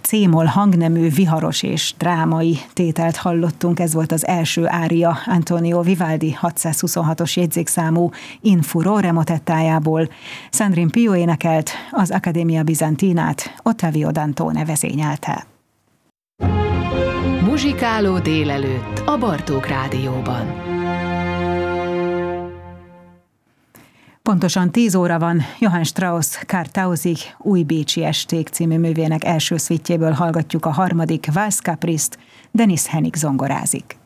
C-moll hangnemű, viharos és drámai tételt hallottunk. Ez volt az első ária Antonio Vivaldi 626-os jegyzékszámú In Furore motettájából. Sandrine Pio énekelt, az Accademia Bizantinát Ottavio Dantone vezényelte. Muzsikáló délelőtt a Bartók Rádióban. Pontosan 10 óra van, Johann Strauss Kartausig új bécsi esték című művének első szvittjéből hallgatjuk a harmadik Valsz Caprice-t, Denis Hennig zongorázik.